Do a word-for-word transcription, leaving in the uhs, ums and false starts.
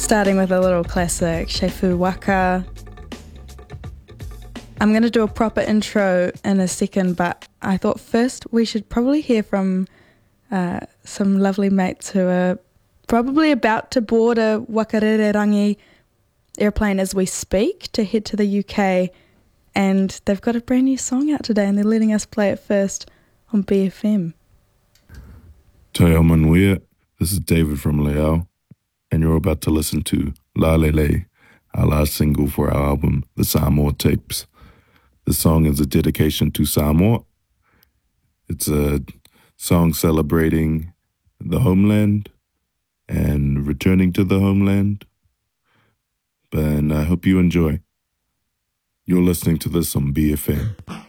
Starting with a little classic, Shefu Waka. I'm going to do a proper intro in a second, but I thought first we should probably hear from uh, some lovely mates who are probably about to board a Wakarererangi airplane as we speak to head to the U K, and they've got a brand new song out today and they're letting us play it first on B F M. Teo Manuia, this is David from Leao, and you're about to listen to La Lele, our last single for our album, The Samoa Tapes. The song is a dedication to Samoa. It's a song celebrating the homeland and returning to the homeland. And I hope you enjoy. You're listening to this on B F M.